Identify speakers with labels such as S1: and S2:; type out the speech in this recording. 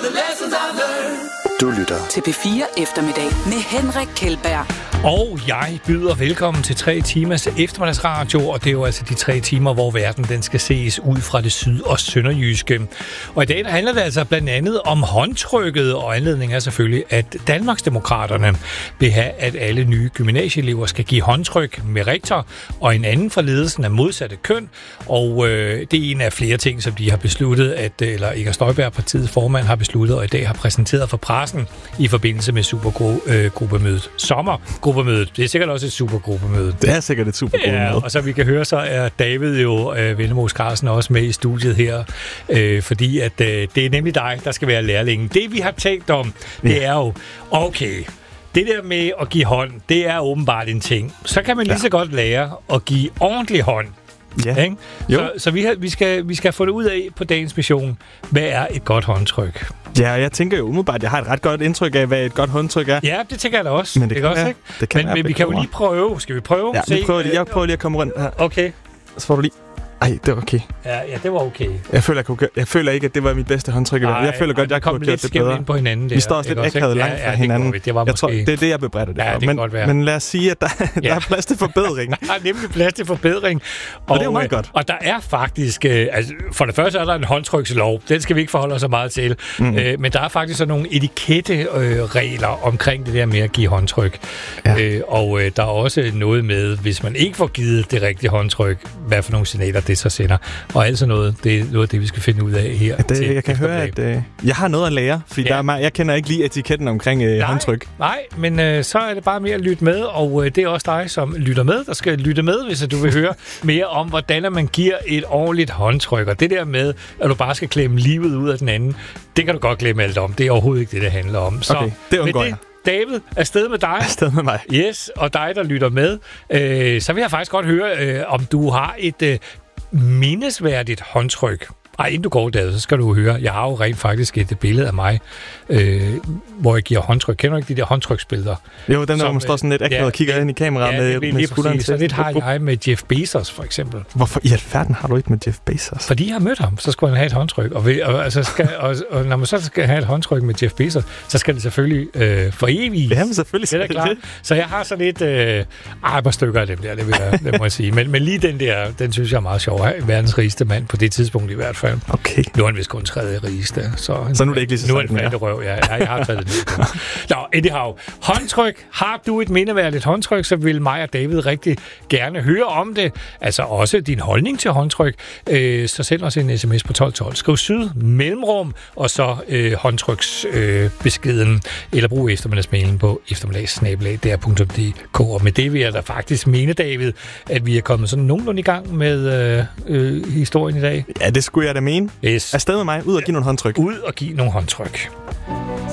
S1: Du lytter
S2: til P4 Eftermiddag med Henrik Kjeldberg.
S3: Og jeg byder velkommen til 3 timers eftermiddagsradio, og det er jo altså de 3 timer, hvor verden den skal ses ud fra det syd- og sønderjyske. Og i dag der handler det altså blandt andet om håndtrykket, og anledningen er selvfølgelig, at Danmarksdemokraterne vil have, at alle nye gymnasieelever skal give håndtryk med rektor og en anden fra ledelsen af modsatte køn. Og det er en af flere ting, som de har besluttet, eller Inger Støjberg, partiets formand, har besluttet, og i dag har præsenteret for pressen i forbindelse med supergruppemødet. Sommergruppemødet. Det er sikkert også et supergruppemøde.
S4: Det er sikkert et supergruppemøde.
S3: Ja, og så vi kan høre, så er David jo, Vellemos Carlsen, også med i studiet her, fordi at det er nemlig dig, der skal være lærlingen. Det vi har talt om, det er jo, okay, det der med at give hånd, det er åbenbart en ting. Så kan man lige så godt lære at give ordentlig hånd. Ja. Så vi skal få det ud af på dagens mission. Hvad er et godt håndtryk?
S4: Ja, jeg tænker jo umiddelbart, jeg har et ret godt indtryk af, hvad et godt håndtryk er.
S3: Ja, det tænker jeg da også.
S4: Men det kan også, ikke?
S3: Men vi kan jo lige prøve. Skal vi prøve?
S4: Ja, jeg prøver lige at komme rundt her.
S3: Okay.
S4: Så får du lige... Ej, det var okay.
S3: Ja, det var okay.
S4: Jeg føler ikke, at det var mit bedste håndtryk. Jeg føler godt, jeg kunne have gjort det bedre.
S3: Ind på hinanden der.
S4: Vi står også lidt akavet langt fra hinanden.
S3: Det var måske...
S4: Jeg tror, det er det, jeg bebrejder det for.
S3: Det kan godt være.
S4: Men lad os sige, at der er plads til forbedring.
S3: Der er nemlig plads til forbedring.
S4: Og det er jo meget godt.
S3: Og der er faktisk... for det første er der en håndtrykslov. Den skal vi ikke forholde os så meget til. Men der er faktisk sådan nogle etiketteregler omkring det der med at give håndtryk. Ja. Og der er også noget med, hvis man ikke får givet det rigtige håndtryk, hvad for nogle signaler det så sender. Og altså noget, det er noget af det, vi skal finde ud af her.
S4: Jeg kan høre, at jeg har noget at lære, fordi jeg kender ikke lige etiketten omkring håndtryk.
S3: Nej, men så er det bare mere at lytte med, og det er også dig, som lytter med, der skal lytte med, hvis du vil høre mere om, hvordan man giver et ordentligt håndtryk. Og det der med, at du bare skal klemme livet ud af den anden, det kan du godt glemme alt om. Det er overhovedet ikke det, det handler om. Så
S4: okay, det undgår jeg.
S3: David, afsted med dig.
S4: Afsted med mig.
S3: Yes, og dig, der lytter med. Så vil jeg faktisk godt høre, om du har et mindesværdigt håndtryk. Inden du går, David, så skal du høre, jeg har jo rent faktisk et billede af mig, hvor jeg giver håndtryk. Kender du ikke de der håndtryksbilleder? Jo,
S4: den der, hvor man står sådan lidt akavet og kigger ind i kameraet med skulderen til.
S3: Så lidt har jeg med Jeff Bezos, for eksempel.
S4: Hvorfor i alverden har du ikke med Jeff Bezos?
S3: Fordi jeg har mødt ham, så skulle han have et håndtryk. Og når man så skal have et håndtryk med Jeff Bezos, så skal det selvfølgelig for evigt.
S4: Jamen, selvfølgelig.
S3: Det er klart. Så jeg har sådan lidt et par stykker af dem der, det må jeg sige. Men lige den der, den synes jeg er meget sjov. Verdens rigeste mand på det tidspunkt i hvert fald.
S4: Okay.
S3: Nu er han vist kun tredje rigeste. Så
S4: nu er det ikke lige så
S3: nu er det fatterøv, ja. Jeg har taget det ned. Nå, anyhow. Håndtryk. Har du et mindeværdigt håndtryk, så vil mig og David rigtig gerne høre om det. Altså også din holdning til håndtryk. Så send os en sms på 1212. Skriv syd, mellemrum, og så håndtryksbeskeden. Eller brug eftermiddagsmailen på eftermiddags@dr.dk. Og med det vil jeg da faktisk mene, David, at vi er kommet sådan nogenlunde i gang med historien i dag.
S4: Ja, det skulle jeg da mene.
S3: Yes.
S4: Afsted med mig. Ud og give nogle håndtryk.
S3: Ud og give nogle håndtryk.